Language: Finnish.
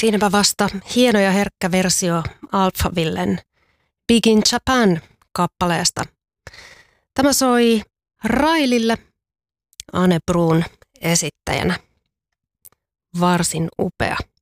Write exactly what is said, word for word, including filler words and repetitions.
Siinäpä vasta hieno ja herkkä versio Alphavillen Big in Japan -kappaleesta. Tämä soi Railille Anne Bruun esittäjänä. Varsin upea.